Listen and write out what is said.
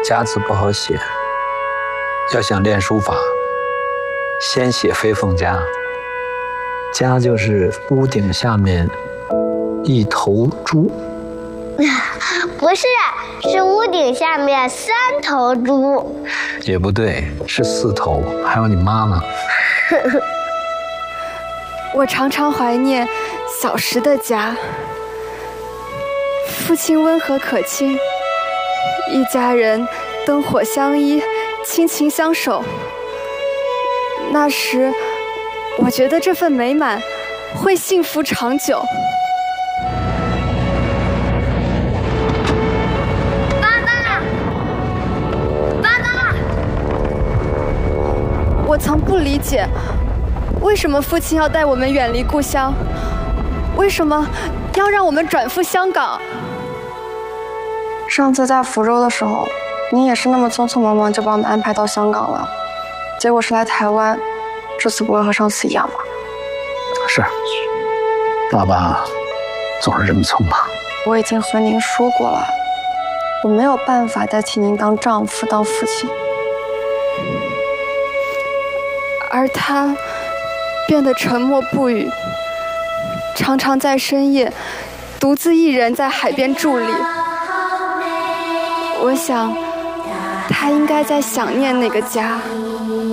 家字不好写，要想练书法，先写飞凤家。家就是屋顶下面一头猪。 不是，是屋顶下面3头猪。 也不对，是4头，还有你妈呢。 我常常怀念小时的家，父亲温和可亲，一家人灯火相依，亲情相守。那时我觉得这份美满会幸福长久。我曾不理解，为什么父亲要带我们远离故乡？为什么要让我们转赴香港？ 上次在福州的时候，您也是那么匆匆忙忙就把我们安排到香港了，结果是来台湾，这次不会和上次一样吧？ 是，爸爸总是这么匆忙。 我已经和您说过了，我没有办法代替您当丈夫、当父亲。 而他变得沉默不语，常常在深夜独自一人在海边伫立。我想，他应该在想念那个家。